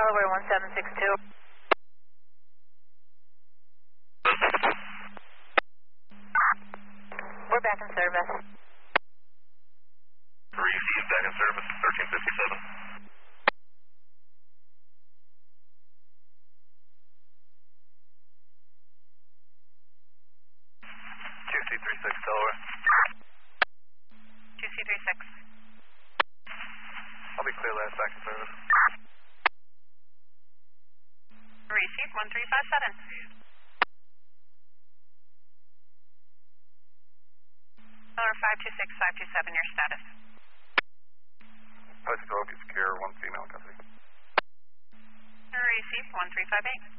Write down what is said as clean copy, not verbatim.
Delaware 1762. We're back in service. Receive back in service, 1357. 2C36 Delaware. 2C36. I'll be clear last back in service. Receive 1357. Delaware 526527, your status. Post Road secure, one female custody. Receive 1358.